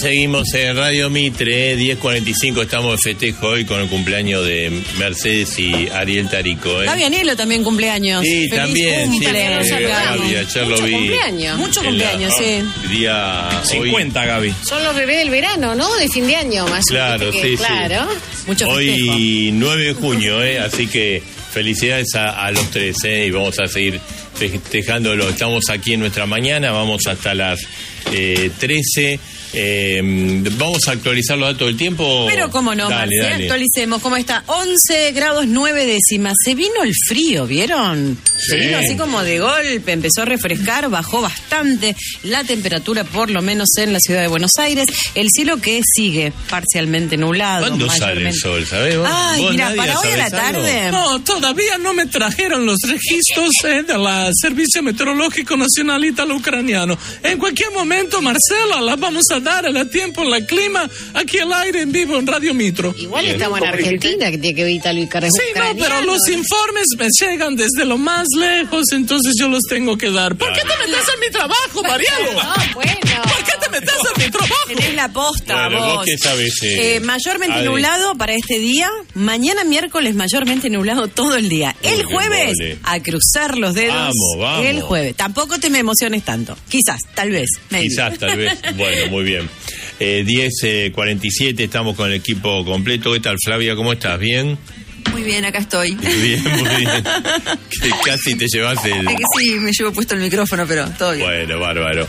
Seguimos en Radio Mitre, 10:45, estamos de festejo hoy con el cumpleaños de Mercedes y Ariel Tarico. Gavianelo también cumpleaños. Sí, Feliz también, cumple. sí, Gaby, ayer lo vi. Mucho cumpleaños, sí. Día 50, Gaby. Son los bebés del verano, ¿no? De fin de año, más claro, o menos. Sí, claro. Mucho festejo. Hoy 9 de junio, así que felicidades a los tres, y vamos a seguir festejándolo. Estamos aquí en nuestra mañana, vamos hasta las 13. Vamos a actualizar los datos del tiempo. Pero cómo no, dale. Actualicemos. ¿Cómo está? 11 grados 9 décimas. Se vino el frío, ¿vieron? Se vino así como de golpe, empezó a refrescar, bajó bastante la temperatura, por lo menos en la ciudad de Buenos Aires. El cielo que sigue parcialmente nublado. ¿Cuándo sale el sol, sabés vos? Ay, ¿Vos, mira, Nadia, para hoy a la tarde. No, todavía no me trajeron los registros del Servicio Meteorológico Nacional Italo-Ucraniano. En cualquier momento, Marcela, la vamos a dar a tiempo en la clima, aquí al aire en vivo en Radio Mitro. Igual estamos en Argentina, que tiene que ver Italo-Ucraniano. Sí, no, pero los informes me llegan desde lo más lejos, entonces yo los tengo que dar. ¿Por qué te metes en mi trabajo, Mariano? Bueno. ¿Por qué te metes en mi trabajo? Tenés la posta, bueno, vos. ¿vos qué sabés? Mayormente nublado para este día. Mañana miércoles mayormente nublado todo el día. El jueves, a cruzar los dedos. Vamos. El jueves. Tampoco te me emociones tanto. Quizás, tal vez. Maybe. Quizás, tal vez. Bueno, muy bien. 10:47, estamos con el equipo completo. ¿Qué tal, Flavia? ¿Cómo estás? ¿Bien? Muy bien, acá estoy. Bien, muy bien. Casi te llevas el... Es que sí, me llevo puesto el micrófono, pero todo bien. Bueno, bárbaro.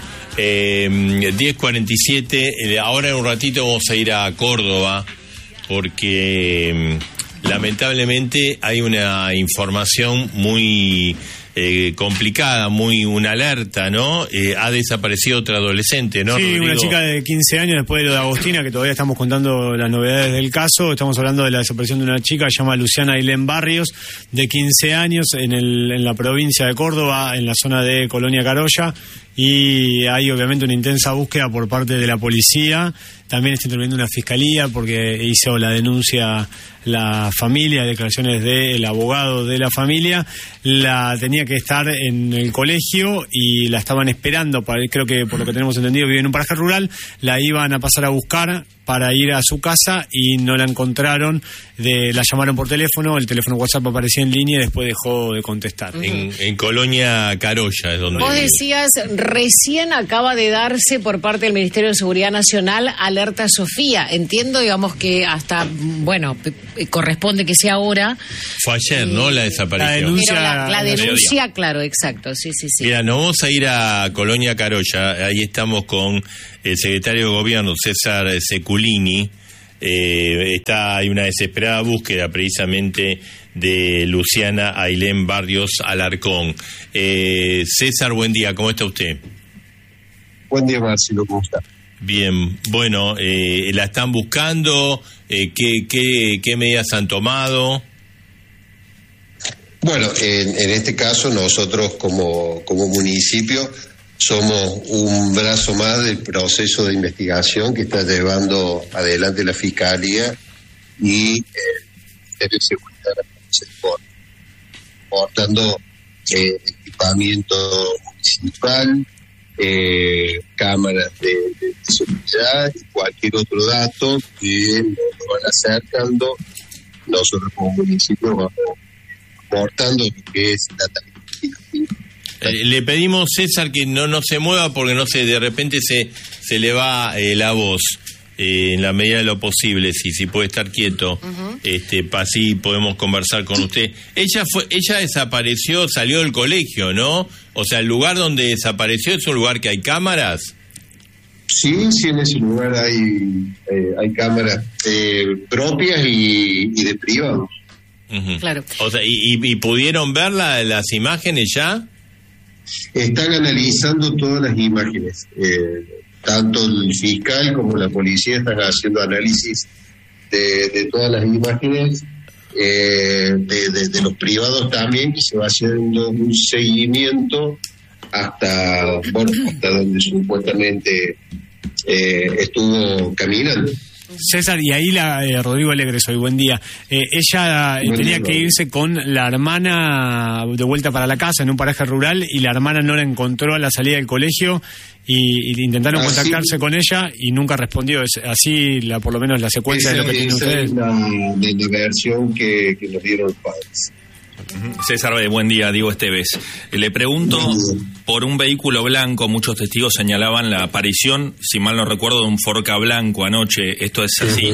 10:47, ahora en un ratito vamos a ir a Córdoba, porque lamentablemente hay una información muy... complicada, una alerta, ¿no? Ha desaparecido otra adolescente, ¿no, Sí, Rodrigo? Una chica de 15 años después de lo de Agostina, que todavía estamos contando las novedades del caso. Estamos hablando de la desaparición de una chica que se llama Luciana Ailén Barrios, de 15 años, en la provincia de Córdoba, en la zona de Colonia Carolla, y hay obviamente una intensa búsqueda por parte de la policía. También está interviniendo una fiscalía porque hizo la denuncia la familia, declaraciones del abogado de la familia. La tenía que estar en el colegio y la estaban esperando, creo que por lo que tenemos entendido vive en un paraje rural, la iban a pasar a buscar para ir a su casa y no la encontraron. La llamaron por teléfono, el teléfono WhatsApp aparecía en línea y después dejó de contestar. En Colonia Carolla es donde... Vos decías, recién acaba de darse por parte del Ministerio de Seguridad Nacional alerta Sofía. Entiendo, digamos, que hasta, bueno, corresponde que sea ahora. Fue ayer, ¿no? La desaparición. La denuncia, claro, exacto, sí. Mira, nos vamos a ir a Colonia Carolla. Ahí estamos con el secretario de Gobierno, César Seculini. Hay una desesperada búsqueda precisamente de Luciana Ailén Barrios Alarcón. César, buen día, ¿cómo está usted? Buen día, Marcelo, ¿cómo está? Bien, bueno, ¿la están buscando? ¿Qué medidas han tomado? Bueno, en este caso nosotros como municipio somos un brazo más del proceso de investigación que está llevando adelante la Fiscalía y el Ministerio de Seguridad Nacional, aportando equipamiento municipal, cámaras de seguridad y cualquier otro dato que nos van acercando. Nosotros como municipio vamos aportando lo que es la tarea. Le pedimos, César, que no se mueva porque no sé, de repente se le va la voz, en la medida de lo posible, si puede estar quieto, así podemos conversar con usted. Ella desapareció, salió del colegio, ¿no? O sea, el lugar donde desapareció es un lugar que hay cámaras. Sí, en ese lugar hay cámaras propias y de privado. Claro. O sea, ¿y pudieron ver las imágenes ya? Están analizando todas las imágenes. Tanto el fiscal como la policía están haciendo análisis de todas las imágenes, de los privados también, que se va haciendo un seguimiento hasta donde supuestamente estuvo caminando. César, y ahí Rodrigo Alegre, soy buen día. Ella tenía que irse con la hermana de vuelta para la casa en un paraje rural y la hermana no la encontró a la salida del colegio y intentaron contactarse con ella y nunca respondió. Es así, por lo menos la secuencia de lo que tienen ustedes. Es la versión que nos dieron los padres. César, buen día, Diego Esteves. Le pregunto por un vehículo blanco. Muchos testigos señalaban la aparición, si mal no recuerdo, de un Forca blanco anoche. ¿Esto es así?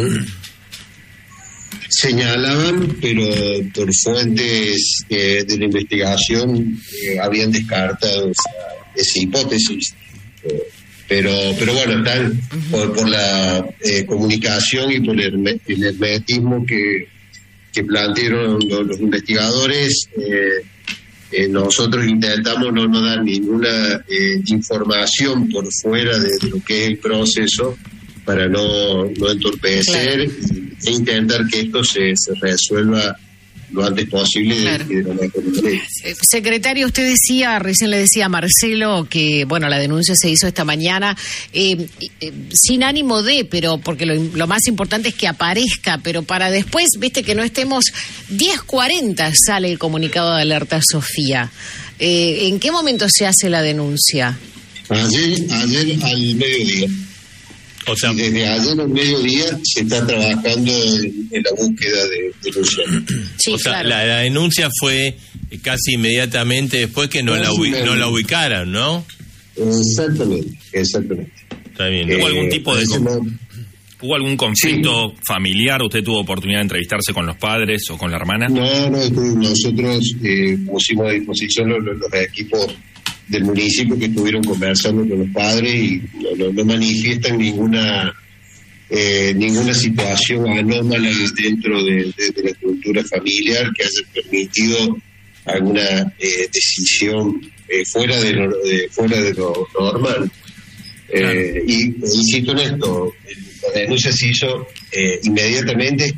Señalaban, pero por fuentes de la investigación habían descartado esa hipótesis. Pero bueno, están por la comunicación y por el hermetismo que plantearon los investigadores. Nosotros intentamos no dar ninguna información por fuera de lo que es el proceso para no entorpecer e intentar que esto se resuelva lo antes posible y de la mejor manera. Secretario, usted decía, recién le decía a Marcelo que, bueno, la denuncia se hizo esta mañana sin ánimo de, pero porque lo más importante es que aparezca, pero para después, viste, que no estemos 10:40 sale el comunicado de alerta Sofía. ¿En qué momento se hace la denuncia? Ayer al mediodía. O sea, desde ayer al mediodía se está trabajando en la búsqueda de Luciano. Sí, o sea, claro. la denuncia fue casi inmediatamente después que no la ubicaron, ¿no? Exactamente. Está bien. ¿Hubo algún tipo de... ¿Hubo algún conflicto familiar? ¿Usted tuvo oportunidad de entrevistarse con los padres o con la hermana? No, nosotros pusimos a disposición los equipos del municipio que estuvieron conversando con los padres y no manifiestan ninguna situación anómala dentro de la estructura familiar que haya permitido alguna decisión fuera de lo normal. Y insisto en esto, la denuncia se hizo inmediatamente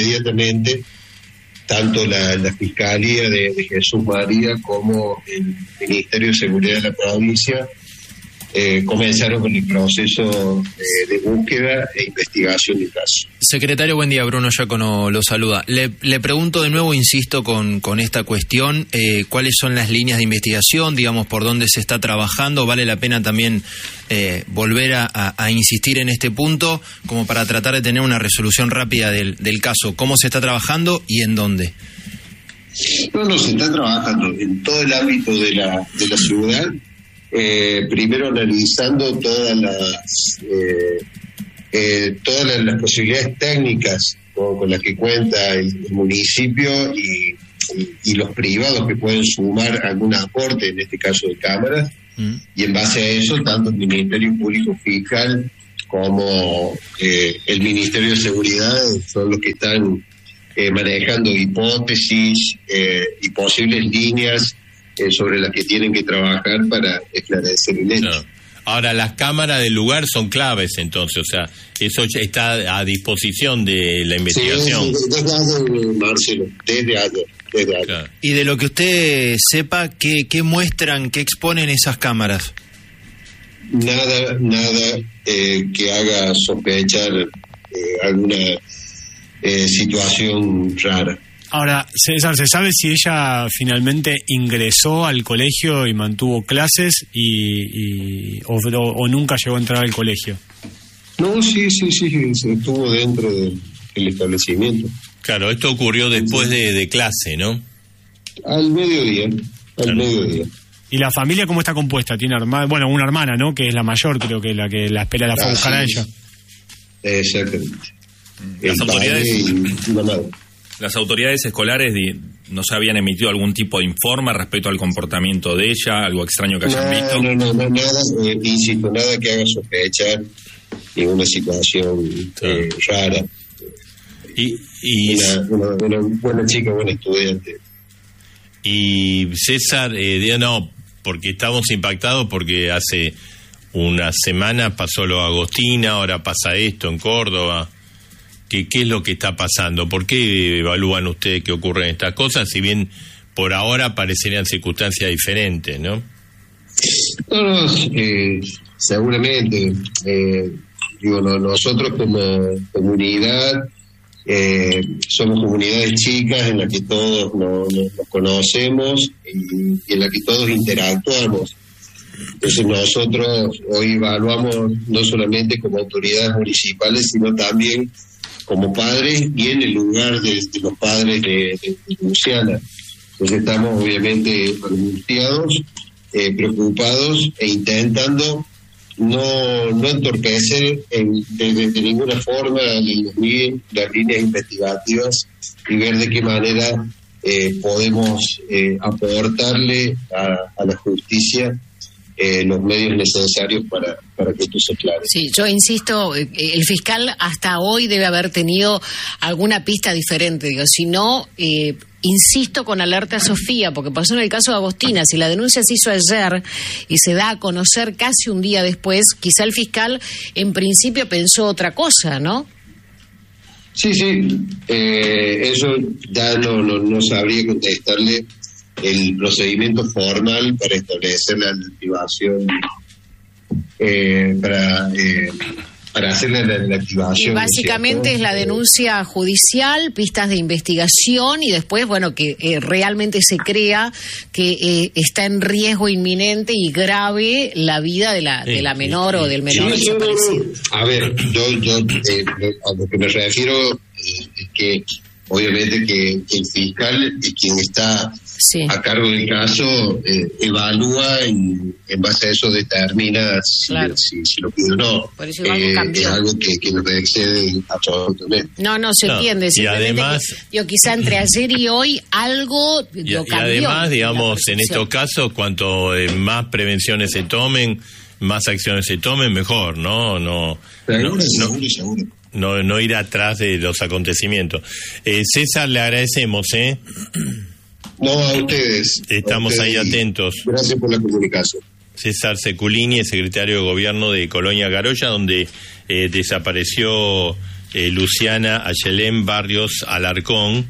tanto la Fiscalía de Jesús María como el Ministerio de Seguridad de la provincia comenzaron con el proceso de búsqueda e investigación del caso. Secretario, buen día. Bruno Giacono lo saluda. Le pregunto de nuevo, insisto con esta cuestión, ¿cuáles son las líneas de investigación? Digamos, ¿por dónde se está trabajando? ¿Vale la pena también volver a insistir en este punto como para tratar de tener una resolución rápida del caso? ¿Cómo se está trabajando y en dónde? No, se está trabajando en todo el ámbito de la ciudad. Primero analizando todas las posibilidades técnicas con las que cuenta el municipio y los privados que pueden sumar algún aporte, en este caso de cámaras, y en base a eso tanto el Ministerio Público Fiscal como el Ministerio de Seguridad son los que están manejando hipótesis y posibles líneas sobre las que tienen que trabajar para esclarecer el hecho. No. Ahora, las cámaras del lugar son claves, entonces, o sea, eso está a disposición de la investigación. Sí, desde ayer, Marcelo, desde ayer. Claro. Y de lo que usted sepa, ¿qué muestran, qué exponen esas cámaras? Nada que haga sospechar alguna situación rara. Ahora, César, ¿se sabe si ella finalmente ingresó al colegio y mantuvo clases o nunca llegó a entrar al colegio? No, sí, estuvo dentro del establecimiento. Claro, esto ocurrió después de clase, ¿no? Al mediodía. ¿Y la familia cómo está compuesta? Tiene una hermana, ¿no? Que es la mayor, creo que la espera la fue a buscar a ella. Exactamente. Las autoridades escolares nos habían emitido algún tipo de informe respecto al comportamiento de ella, algo extraño que hayan visto. No, nada, insisto, nada que haga sospechar ninguna situación rara. Y una buena chica, buena estudiante. Y César, porque estamos impactados porque hace una semana pasó lo de Agostina, ahora pasa esto en Córdoba. ¿Qué es lo que está pasando? ¿Por qué evalúan ustedes que ocurren estas cosas? Si bien por ahora parecerían circunstancias diferentes, ¿no? No, seguramente. nosotros como comunidad somos comunidades chicas en las que todos nos conocemos y en las que todos interactuamos. Entonces nosotros hoy evaluamos no solamente como autoridades municipales, sino también como padres y en el lugar de los padres de Luciana. Entonces estamos obviamente angustiados, preocupados e intentando no entorpecer de ninguna forma las líneas investigativas y ver de qué manera podemos aportarle a la justicia los medios necesarios para que esto se aclare. Sí, yo insisto, el fiscal hasta hoy debe haber tenido alguna pista diferente, digo, si no, insisto con alerta a Sofía, porque pasó en el caso de Agostina, si la denuncia se hizo ayer y se da a conocer casi un día después, quizá el fiscal en principio pensó otra cosa, ¿no? Sí, eso ya no sabría contestarle el procedimiento formal para establecer la activación, para hacer la activación. Básicamente es la denuncia judicial, pistas de investigación y después, bueno, que realmente se crea que está en riesgo inminente y grave la vida de la menor o del menor desaparecido. A ver, yo a lo que me refiero es que obviamente que el fiscal es quien está a cargo del caso, evalúa y en base a eso determina si lo pide o no. Por eso es algo que nos excede absolutamente. No, se entiende. Y además, quizá entre ayer y hoy algo lo cambió. Y además, digamos, en estos casos, cuanto más prevenciones se tomen, más acciones se tomen, mejor, ¿no? Seguro. No ir atrás de los acontecimientos. César, le agradecemos, No, a ustedes. Estamos ahí atentos. Gracias por la comunicación. César Seculini, el secretario de Gobierno de Colonia Garoya, donde desapareció Luciana Ayelén Barrios Alarcón.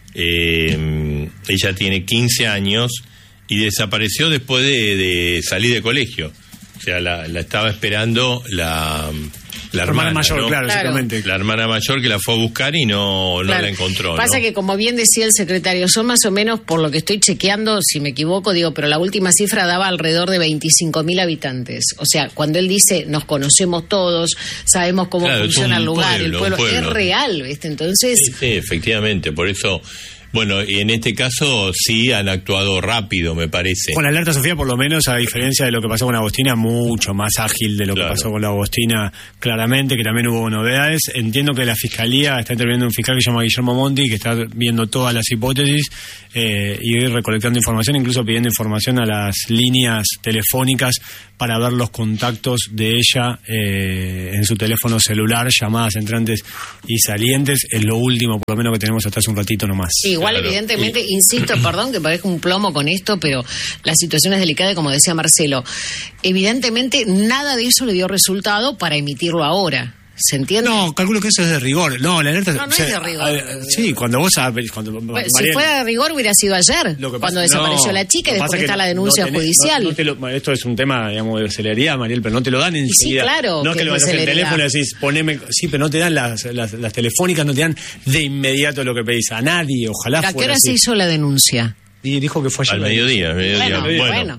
Ella tiene 15 años y desapareció después de salir de colegio. O sea, la estaba esperando la hermana mayor, ¿no? Claro, exactamente. La hermana mayor que la fue a buscar y no la encontró. Pasa que, como bien decía el secretario, son más o menos, por lo que estoy chequeando, si me equivoco, pero la última cifra daba alrededor de 25.000 habitantes. O sea, cuando él dice, nos conocemos todos, sabemos cómo funciona el lugar, el pueblo, es real, ¿viste? Entonces... Sí, efectivamente, por eso... Bueno, y en este caso sí han actuado rápido, me parece. Con la alerta Sofía, por lo menos, a diferencia de lo que pasó con Agostina, mucho más ágil de lo que pasó con la Agostina, claramente, que también hubo novedades. Entiendo que la Fiscalía está interviniendo un fiscal que se llama Guillermo Monti, que está viendo todas las hipótesis y recolectando información, incluso pidiendo información a las líneas telefónicas para ver los contactos de ella en su teléfono celular, llamadas entrantes y salientes. Es lo último, por lo menos, que tenemos hasta hace un ratito nomás. Sí, igual, evidentemente, insisto, perdón que parezca un plomo con esto, pero la situación es delicada y, como decía Marcelo, evidentemente nada de eso le dio resultado para emitirlo ahora. ¿Se entiende? No, calculo que eso es de rigor. No, la alerta... No es de rigor. Sí, cuando vos... si fuera de rigor hubiera sido ayer, cuando desapareció la chica y después está la denuncia judicial. Esto es un tema, digamos, de celeridad, Mariel, pero no te lo dan enseguida. Sí, claro. No es que lo vas en el teléfono y decís, poneme... Sí, pero no te dan las telefónicas, no te dan de inmediato lo que pedís. A nadie, ojalá fuera así. ¿A qué hora se hizo la denuncia? Y dijo que fue ayer. Al mediodía. Bueno.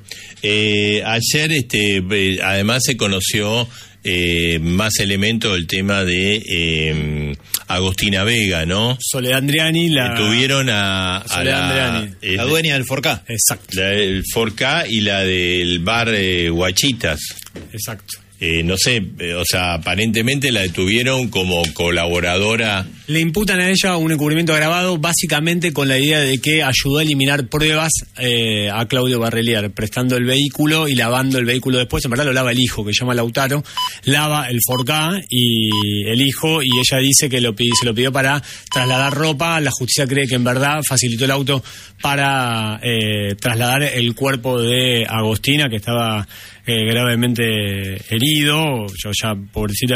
Ayer, además, se conoció... más elementos del tema de Agostina Vega, ¿no? Soledad Andriani, tuvieron a la dueña del Forcá. Exacto. La del Forcá y la del bar Huachitas. Exacto. No sé, o sea, aparentemente la detuvieron como colaboradora. Le imputan a ella un encubrimiento agravado, básicamente con la idea de que ayudó a eliminar pruebas a Claudio Barrelier, prestando el vehículo y lavando el vehículo después. En verdad lo lava el hijo, que se llama Lautaro, lava el Forcá y el hijo, y ella dice que se lo pidió para trasladar ropa. La justicia cree que en verdad facilitó el auto para trasladar el cuerpo de Agostina, que estaba gravemente herido. Yo ya, pobrecita,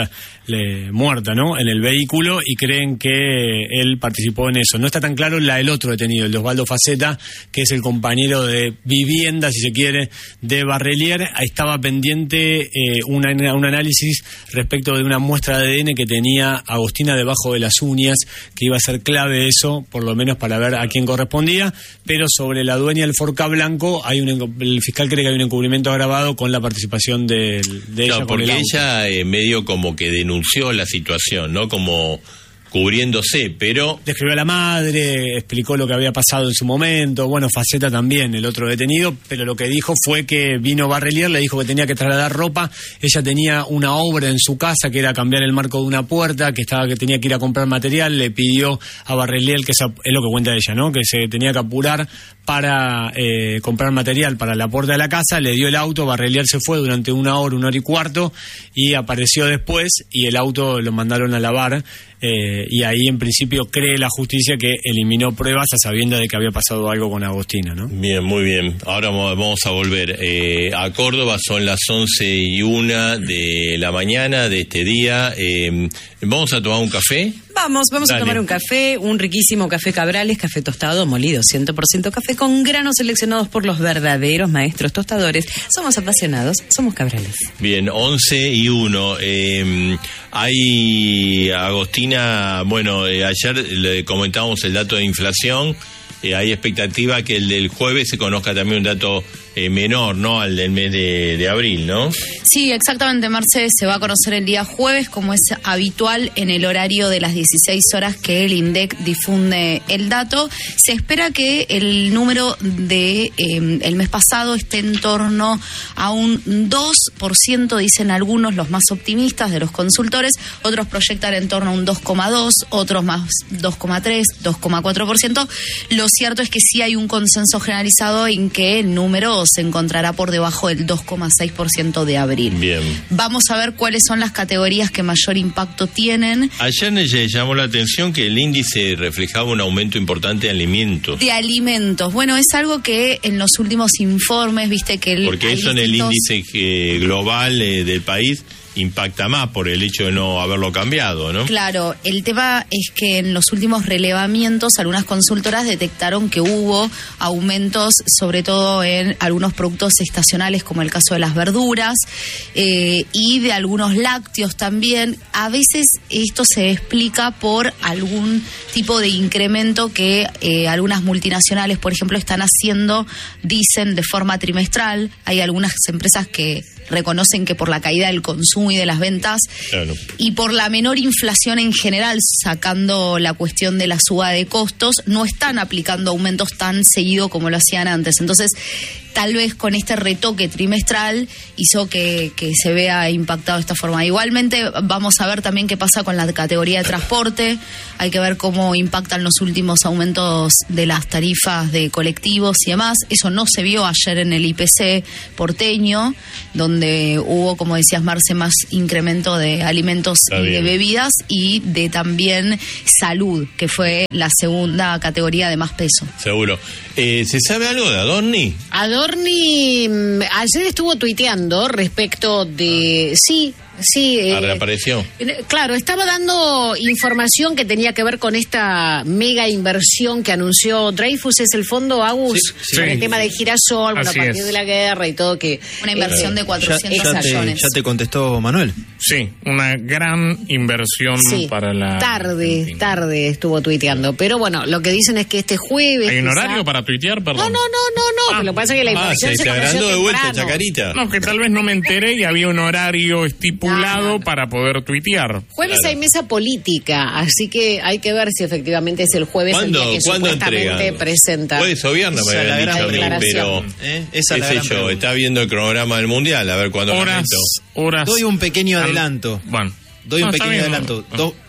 muerta, ¿no?, en el vehículo, y creen que él participó en eso. No está tan claro el otro detenido, el de Osvaldo Faceta, que es el compañero de vivienda, si se quiere, de Barrelier. Ahí estaba pendiente un análisis respecto de una muestra de ADN que tenía Agostina debajo de las uñas, que iba a ser clave eso, por lo menos para ver a quién correspondía. Pero sobre la dueña del Forca blanco, el fiscal cree que hay un encubrimiento agravado con la participación de ella. Porque ella medio como que denunció la situación, ¿no? Como cubriéndose, pero... Describió a la madre, explicó lo que había pasado en su momento, bueno, Faceta también, el otro detenido, pero lo que dijo fue que vino Barrelier, le dijo que tenía que trasladar ropa, ella tenía una obra en su casa, que era cambiar el marco de una puerta, que tenía que ir a comprar material, le pidió a Barrelier, que es lo que cuenta ella, ¿no?, que se tenía que apurar para comprar material para la puerta de la casa, le dio el auto, Barrelier se fue durante 1 hora y cuarto, y apareció después, y el auto lo mandaron a lavar, y ahí en principio cree la justicia que eliminó pruebas a sabiendas de que había pasado algo con Agostina, ¿no? Bien, muy bien. Ahora vamos a volver a Córdoba, son las 11:01 de la mañana de este día. ¿Vamos a tomar un café? Vamos a tomar un café, un riquísimo café Cabrales, café tostado, molido, 100% café con granos seleccionados por los verdaderos maestros tostadores. Somos apasionados, somos Cabrales. Bien, 11:01. Hay, Agostina, bueno, ayer le comentábamos el dato de inflación. Hay expectativa que el del jueves se conozca también un dato menor, ¿no?, al del mes de abril, ¿no? Sí, exactamente, Mercedes. Se va a conocer el día jueves, como es habitual, en el horario de las 16 horas que el INDEC difunde el dato. Se espera que el número de el mes pasado esté en torno a un 2%, dicen algunos, los más optimistas de los consultores. Otros proyectan en torno a un 2,2%, otros más 2,3%, 2,4%. Lo cierto es que sí hay un consenso generalizado en que el número se encontrará por debajo del 2,6% de abril. Bien. Vamos a ver cuáles son las categorías que mayor impacto tienen. Ayer me llamó la atención que el índice reflejaba un aumento importante de alimentos. De alimentos. Bueno, es algo que en los últimos informes, viste que... Porque eso en el índice global del país impacta más por el hecho de no haberlo cambiado, ¿no? Claro, el tema es que en los últimos relevamientos algunas consultoras detectaron que hubo aumentos, sobre todo en algunos productos estacionales, como el caso de las verduras, y de algunos lácteos también. A veces esto se explica por algún tipo de incremento que algunas multinacionales, por ejemplo, están haciendo, dicen, de forma trimestral. Hay algunas empresas que reconocen que por la caída del consumo y de las ventas, claro, y por la menor inflación en general, sacando la cuestión de la suba de costos, no están aplicando aumentos tan seguido como lo hacían antes. Entonces, tal vez con este retoque trimestral hizo que se vea impactado de esta forma. Igualmente vamos a ver también qué pasa con la categoría de transporte. Hay que ver cómo impactan los últimos aumentos de las tarifas de colectivos y demás. Eso no se vio ayer en el IPC porteño, donde hubo, como decías, Marce, más incremento de alimentos y de bebidas, y de también salud, que fue la segunda categoría de más peso. Seguro. ¿Se sabe algo de Adorni? Adorni ayer estuvo tuiteando respecto de... Sí, reapareció. Claro, estaba dando información que tenía que ver con esta mega inversión que anunció Dreyfus, es el fondo Agus, con el tema de girasol, bueno, a partir de la guerra y todo, que una inversión de 400 millones. ¿Ya te contestó Manuel? Sí, una gran inversión para la... Tarde estuvo tuiteando, pero bueno, lo que dicen es que este jueves... ¿Hay un horario para tuitear, perdón? No, pero lo que pasa es que la inversión se agrandó de vuelta, Chacarita. No, que tal vez no me enteré y había un horario estipulado para poder tuitear. Jueves hay mesa política, así que hay que ver si efectivamente es el jueves el día que supuestamente presenta. Jueves o viernes me habían dicho a mí, pero esa qué sé yo, está viendo el cronograma del Mundial, a ver cuándo horas. Doy un pequeño adelanto. Bueno. Doy un pequeño adelanto.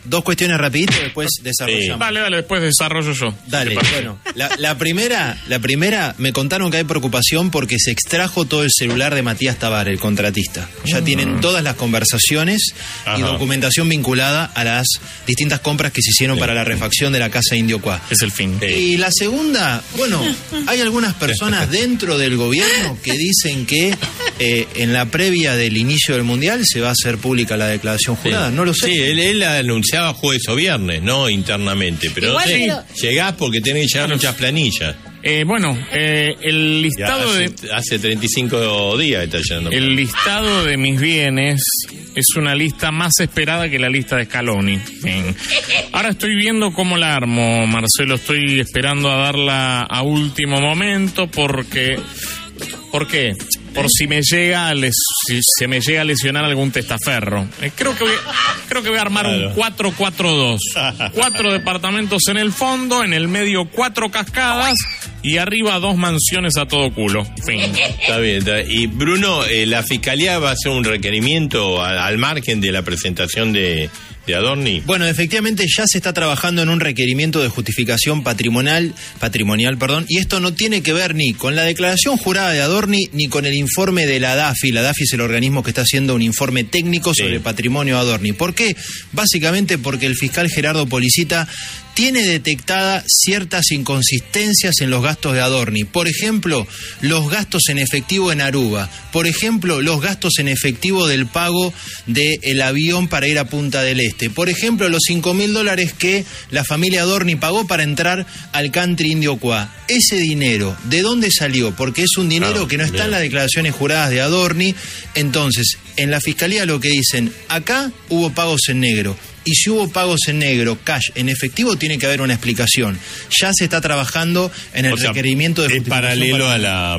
dos cuestiones rapiditas y después desarrollamos. Dale, después desarrollo yo. Dale, bueno, la primera, me contaron que hay preocupación porque se extrajo todo el celular de Matías Tabar, el contratista. Ya tienen todas las conversaciones y documentación vinculada a las distintas compras que se hicieron para la refacción de la casa Indio Cuá. Es el fin. Y la segunda, bueno, hay algunas personas dentro del gobierno que dicen que en la previa del inicio del Mundial se va a hacer pública la declaración jurada. No lo sé. Sí, él la anunciaba jueves o viernes, no internamente, pero igual, no sé, llegás porque tenés que llegar muchas planillas. El listado hace 35 días está llegando. El listado de mis bienes es una lista más esperada que la lista de Scaloni. Ahora estoy viendo cómo la armo, Marcelo. Estoy esperando a darla a último momento porque... ¿Por qué? Por si se me llega a lesionar algún testaferro. Creo que voy a armar un 4-4-2. 4 departamentos en el fondo, en el medio 4 cascadas y arriba 2 mansiones a todo culo. Fin. Está bien. Y Bruno, la Fiscalía va a hacer un requerimiento al margen de la presentación de Adorni. Bueno, efectivamente ya se está trabajando en un requerimiento de justificación patrimonial, y esto no tiene que ver ni con la declaración jurada de Adorni ni con el informe de la DAFI. La DAFI es el organismo que está haciendo un informe técnico sobre el patrimonio de Adorni. ¿Por qué? Básicamente porque el fiscal Gerardo Policita tiene detectada ciertas inconsistencias en los gastos de Adorni. Por ejemplo, los gastos en efectivo en Aruba. Por ejemplo, los gastos en efectivo del pago del avión para ir a Punta del Este. Por ejemplo, los $5.000 que la familia Adorni pagó para entrar al country Indio Cuá. Ese dinero, ¿de dónde salió? Porque es un dinero que no está en las declaraciones juradas de Adorni. Entonces, en la Fiscalía lo que dicen, acá hubo pagos en negro. Y si hubo pagos en negro, cash, en efectivo, tiene que haber una explicación. Ya se está trabajando en el requerimiento de justificación. Es paralelo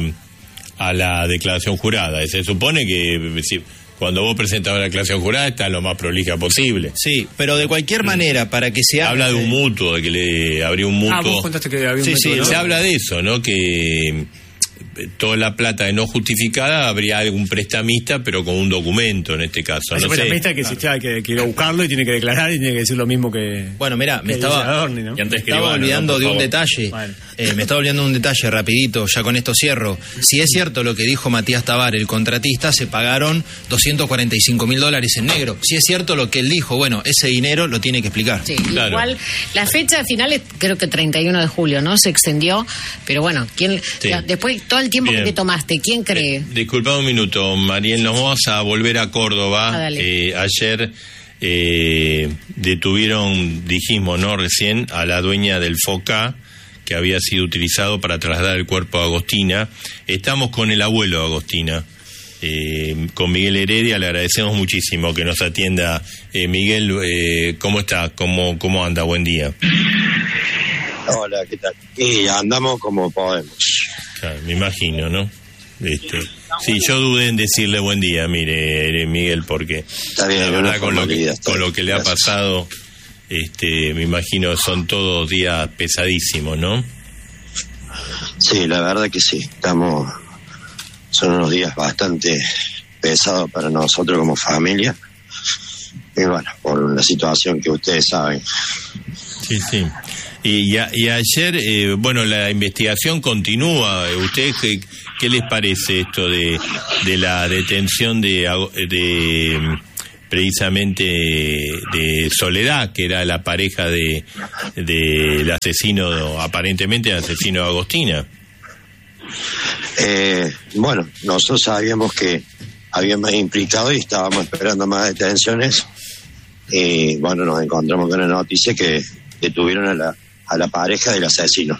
a la declaración jurada. Se supone que cuando vos presentabas la declaración jurada está lo más prolija posible. Sí, pero de cualquier manera, para que se habla de un mutuo, de que le habría un mutuo. Vos contaste que había un mutuo, ¿no? Se habla de eso, ¿no? Que toda la plata no justificada habría algún prestamista, pero con un documento en este caso. Ese prestamista que existía, que ir a buscarlo y tiene que declarar y tiene que decir lo mismo que. Bueno, mirá, me estaba olvidando de un detalle. Bueno. Me estaba olvidando un detalle rapidito, ya con esto cierro. Si es cierto lo que dijo Matías Tabar, el contratista, se pagaron $245.000 en negro. Si es cierto lo que él dijo, bueno, ese dinero lo tiene que explicar. Sí, claro. Igual la fecha final es creo que 31 de julio, ¿no? Se extendió, pero bueno, después todo el tiempo que tomaste, ¿quién cree? Disculpa un minuto, Mariel, nos vamos a volver a Córdoba. Ayer detuvieron, dijimos, ¿no? Recién, a la dueña del FOCA, que había sido utilizado para trasladar el cuerpo de Agostina. Estamos con el abuelo de Agostina, con Miguel Heredia. Le agradecemos muchísimo que nos atienda. Miguel, ¿cómo está? ¿Cómo anda? Buen día. Hola, ¿qué tal? Y andamos como podemos. Claro, me imagino, ¿no? Sí, yo dudé en decirle buen día, mire, Miguel, porque está bien, la verdad con lo que le ha pasado, me imagino son todos días pesadísimos, ¿no? Sí, la verdad que sí. Son unos días bastante pesados para nosotros como familia. Y bueno, por la situación que ustedes saben. Sí. Y ayer, la investigación continúa. ¿Ustedes qué les parece esto de la detención de precisamente de Soledad, que era la pareja del asesino, aparentemente el asesino de Agostina? Nosotros sabíamos que había más implicados y estábamos esperando más detenciones. Y nos encontramos con la noticia que detuvieron a la pareja del asesino.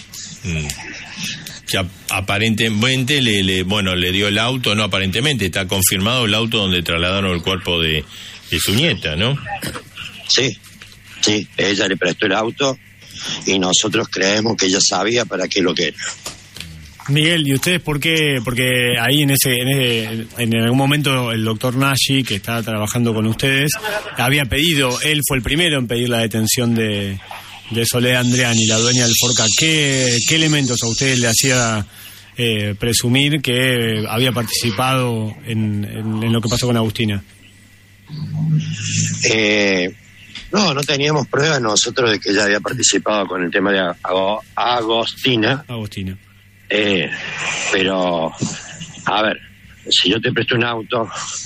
Que aparentemente le dio el auto, no aparentemente, está confirmado el auto donde trasladaron el cuerpo de su nieta, ¿no? Sí, ella le prestó el auto y nosotros creemos que ella sabía para qué lo que era. Miguel, ¿y ustedes por qué? Porque ahí en algún momento el doctor Nagy, que estaba trabajando con ustedes, había pedido, él fue el primero en pedir la detención de Soledad Andreani, la dueña del Forca. ¿Qué elementos a ustedes le hacía presumir que había participado en lo que pasó con Agustina? No teníamos pruebas nosotros de que ella había participado con el tema de Agostina. Pero, a ver, si yo te presto un auto,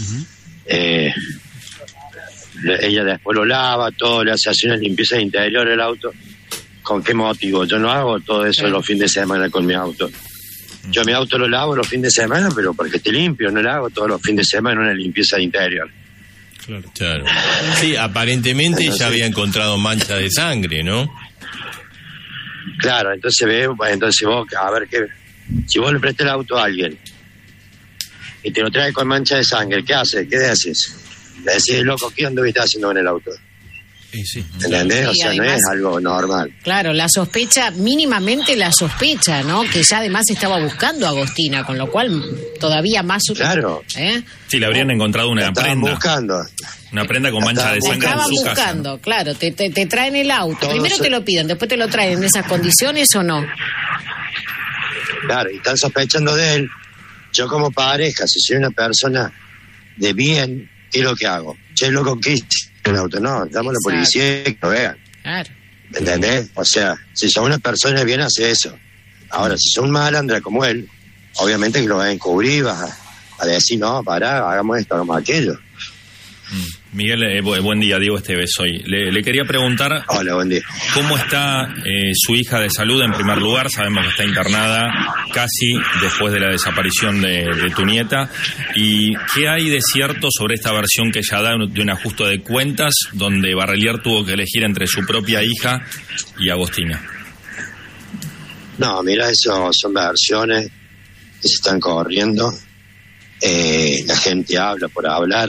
ella después lo lava, todo, le hace así una limpieza de interior del auto. ¿Con qué motivo? Yo no hago todo eso los fines de semana con mi auto. Yo mi auto lo lavo los fines de semana, pero porque esté limpio, no lo hago todos los fines de semana una limpieza de interior. Claro. Sí, aparentemente entonces, ya había encontrado mancha de sangre, ¿no? Claro, entonces vos, a ver, si vos le prestas el auto a alguien y te lo trae con mancha de sangre, ¿qué haces? ¿Qué haces? Le decís, loco, ¿qué anduviste haciendo en el auto? Sí. ¿Entendés? Sí, o sea, además, no es algo normal. Claro, la sospecha, mínimamente la sospecha, ¿no? Que ya además estaba buscando a Agostina, con lo cual todavía más... Claro. Sí, le habrían encontrado una prenda. Buscando. Una prenda con mancha de sangre en su buscando, casa. Claro, te traen el auto. Todos Primero te lo piden, después te lo traen en esas condiciones o no. Claro, y están sospechando de él. Yo como pareja, si soy una persona de bien, ¿qué es lo que hago? Che, loco, ¿qué hiciste en el auto? No, llamo a la policía y que lo vean. Claro. ¿Entendés? O sea, si son una persona de bien, hace eso. Ahora, si son un malandra como él, obviamente que lo van a encubrir, vas a decir, no, pará, hagamos esto, hagamos aquello. Miguel, buen día, Diego Esteves soy. Le quería preguntar... Hola, buen día. ¿Cómo está su hija de salud en primer lugar? Sabemos que está internada casi después de la desaparición de tu nieta. ¿Y qué hay de cierto sobre esta versión que ella da de un ajuste de cuentas donde Barrelier tuvo que elegir entre su propia hija y Agostina? No, mira, eso son versiones que se están corriendo. La gente habla por hablar.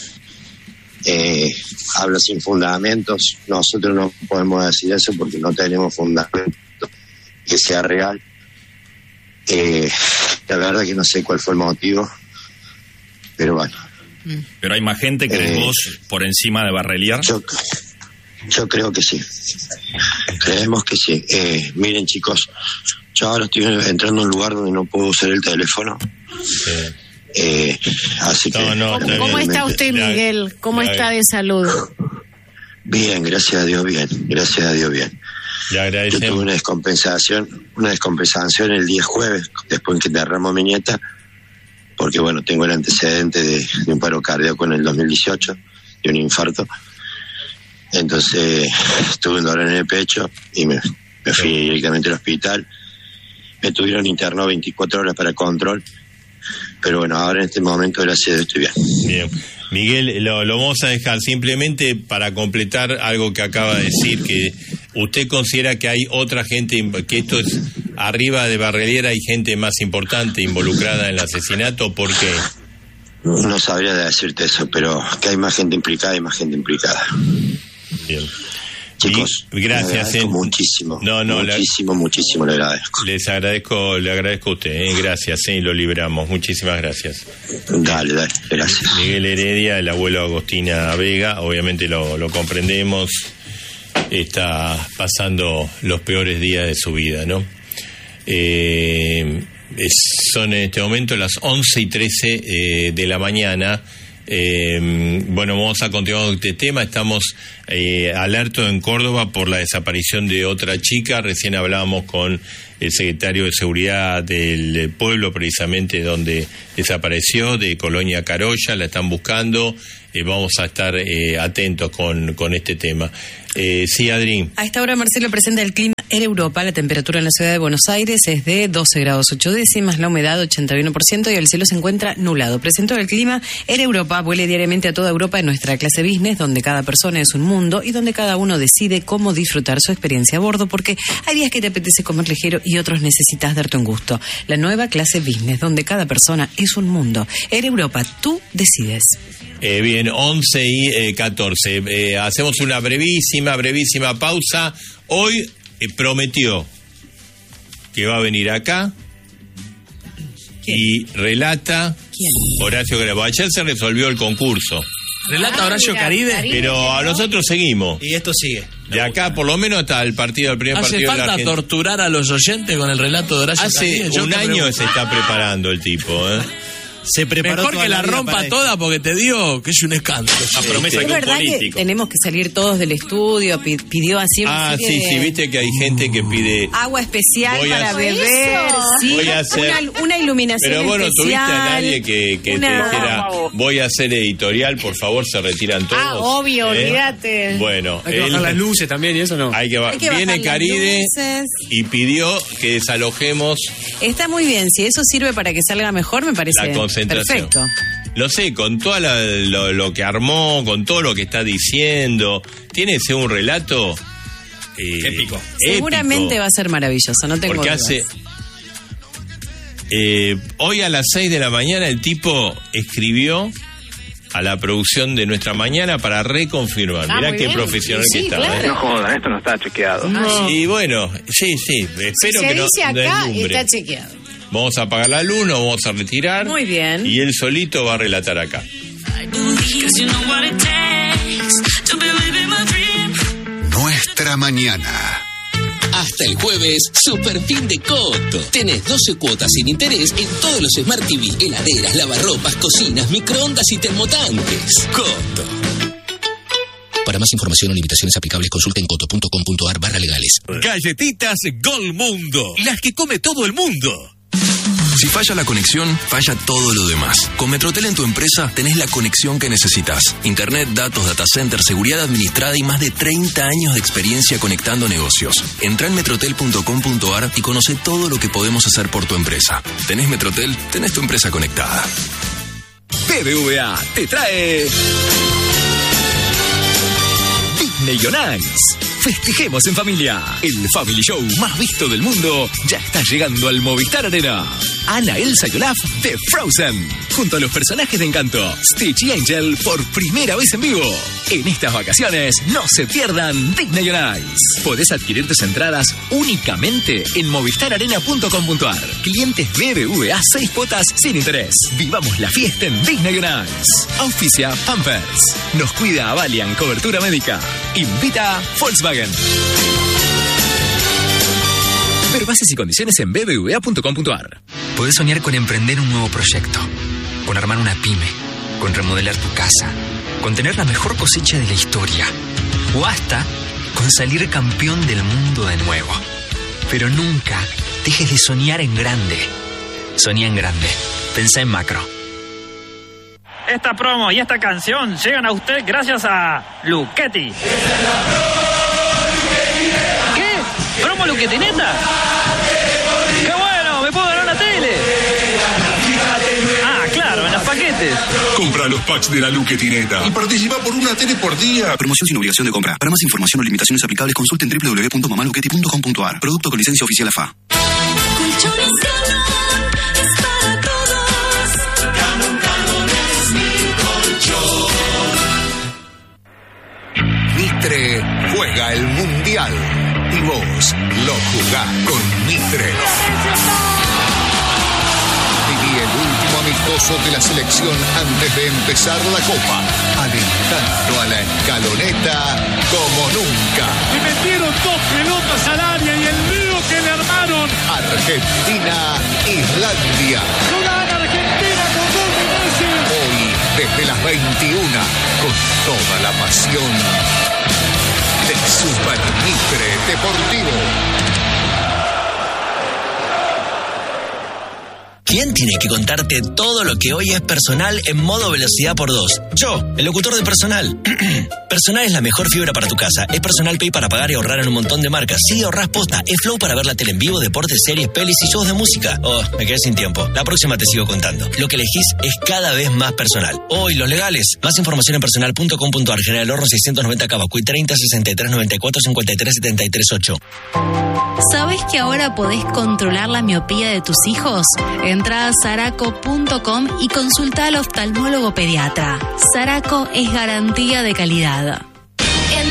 Habla sin fundamentos. Nosotros no podemos decir eso porque no tenemos fundamento que sea real. La verdad que no sé cuál fue el motivo, pero bueno. Pero hay más gente que vos por encima de Barrelier. Yo creo que sí. Creemos que sí. Miren, chicos, yo ahora estoy entrando a un lugar donde no puedo usar el teléfono. Así que ¿Cómo está usted, Miguel? ¿Cómo está de salud? Bien, gracias a Dios bien. Le agradecemos. Yo tuve una descompensación el día jueves, después que derramó mi nieta, porque bueno, tengo el antecedente de un paro cardíaco en el 2018, de un infarto. Entonces tuve un dolor en el pecho y me fui directamente al hospital. Me tuvieron internado 24 horas para control. Pero bueno, ahora en este momento, gracias a Dios, estoy bien. Bien. Miguel, lo vamos a dejar simplemente para completar algo que acaba de decir, que usted considera que hay otra gente, que esto es arriba de Barrelier, hay gente más importante involucrada en el asesinato. ¿Por qué? No sabría decirte eso, pero que hay más gente implicada y más gente implicada. Bien. Chicos, gracias. Muchísimo. Muchísimo le agradezco. Le agradezco a usted, gracias, lo libramos. Muchísimas gracias. Dale, gracias. Miguel Heredia, el abuelo Agostina Vega, obviamente lo comprendemos, está pasando los peores días de su vida, ¿no? Son en este momento las 11:13 de la mañana. Bueno, vamos a continuar con este tema. Estamos alertos en Córdoba por la desaparición de otra chica. Recién hablábamos con el secretario de Seguridad del pueblo, precisamente donde desapareció, de Colonia Carolla. La están buscando. Vamos a estar atentos con este tema. Sí, Adri. A esta hora, Marcelo, presenta el clima en Europa. La temperatura en la ciudad de Buenos Aires es de 12 grados 8 décimas, la humedad 81% y el cielo se encuentra nublado. Presentó el clima en Europa. Vuele diariamente a toda Europa en nuestra clase business, donde cada persona es un mundo y donde cada uno decide cómo disfrutar su experiencia a bordo, porque hay días que te apetece comer ligero y otros necesitas darte un gusto. La nueva clase business, donde cada persona es un mundo. En Europa, tú decides. Bien, 11:14. Hacemos una brevísima pausa. Hoy prometió que va a venir acá. ¿Quién? Y relata. ¿Quién? Horacio Grabo. Ayer se resolvió el concurso. ¿Relata Horacio Caribe? Pero a nosotros seguimos. Y esto sigue. De acá, por lo menos, hasta el primer partido de la ¿Hace falta torturar a los oyentes con el relato de Horacio Caribe? Hace un año se está preparando el tipo, Se preparó mejor toda que la vida rompa para toda porque te digo que es un escándalo. La promesa Es que un verdad que político. tenemos que salir todos del estudio, pidió así una serie sí, de viste que hay gente que pide... agua especial Voy a para hacer- beber, sí, Voy a hacer- una iluminación Pero bueno, tuviste especial. a nadie que te dijera, voy a hacer editorial, por favor, se retiran todos. obvio, olvídate. Bueno, Hay que bajar las luces también y eso no. Hay que Hay que viene bajar las Caride luces. y pidió que desalojemos Está muy bien, si eso sirve para que salga mejor, me parece la concentración. perfecto. No sé, con todo lo que armó, con todo lo que está diciendo, tiene que ser un relato Épico. Seguramente va a ser maravilloso, no tengo Porque dudas. hoy a las 6 de la mañana el tipo escribió a la producción de Nuestra Mañana para reconfirmar. Mirá muy qué bien. profesional Sí, que estaba. claro. No jodan, esto no está chequeado. Y bueno, sí, espero Se que no dice acá, deslumbre. está chequeado. Vamos a apagar la luz, nos vamos a retirar. Muy bien. Y él solito va a relatar acá. Nuestra Mañana. Hasta el jueves, super fin de Coto. Tenés 12 cuotas sin interés en todos los Smart TV, heladeras, lavarropas, cocinas, microondas y termotanques. Coto. Para más información o limitaciones aplicables, consulta en coto.com.ar/legales. Galletitas Golmundo, las que come todo el mundo. Si falla la conexión, falla todo lo demás. Con Metrotel en tu empresa tenés la conexión que necesitas. Internet, datos, data center, seguridad administrada y más de 30 años de experiencia conectando negocios. Entrá en metrotel.com.ar y conoce todo lo que podemos hacer por tu empresa. Tenés Metrotel, tenés tu empresa conectada. BBVA te trae Disney on Ice. Festejemos en familia. El Family Show más visto del mundo ya está llegando al Movistar Arena. Ana, Elsa y Olaf de Frozen, junto a los personajes de Encanto, Stitch y Angel, por primera vez en vivo. En estas vacaciones, no se pierdan Disney on Ice. Podés adquirir tus entradas únicamente en movistararena.com.ar. Clientes BBVA 6 cuotas sin interés. Vivamos la fiesta en Disney on Ice. Auspicia Pampers. Nos cuida Avalian Cobertura Médica. Invita Volkswagen. Ver bases y condiciones en bbva.com.ar. Podés soñar con emprender un nuevo proyecto, con armar una pyme, con remodelar tu casa, con tener la mejor cosecha de la historia, o hasta con salir campeón del mundo de nuevo. Pero nunca dejes de soñar en grande. Soñá en grande. Pensá en macro. Esta promo y esta canción llegan a usted gracias a Luchetti. ¿Qué? ¿Promo Luchetineta? ¡Qué bueno! ¡Me puedo ganar una tele! Ah, claro, en los paquetes. Compra los packs de la Luchetineta y participa por una tele por día. Promoción sin obligación de compra. Para más información o limitaciones aplicables, consulten www.mamaluchetti.com.ar. Producto con licencia oficial AFA. Mitre juega el Mundial y vos lo jugás con Mitre. Viví el último amistoso de la selección antes de empezar la Copa, alentando a la escaloneta como nunca. Le metieron 2 pelotas al área y el lío que le armaron. Argentina, Islandia. ¡No gana Argentina con gol de Messi! Hoy, desde las 21, con toda la pasión de Super Mitre Deportivo. ¿Quién tiene que contarte todo lo que hoy es personal en modo velocidad por 2? Yo, el locutor de Personal. Personal es la mejor fibra para tu casa. Es Personal Pay para pagar y ahorrar en un montón de marcas. Sí, ahorrás posta. Es Flow para ver la tele en vivo, deportes, series, pelis y shows de música. Oh, me quedé sin tiempo. La próxima te sigo contando. Lo que elegís es cada vez más personal. Oh, y los legales. Más información en personal.com.ar. General Ahorro 690 Cabacuy 30 63 94 53 73 8. ¿Sabés que ahora podés controlar la miopía de tus hijos? Entrá a saraco.com y consulta al oftalmólogo pediatra. Saraco es garantía de calidad.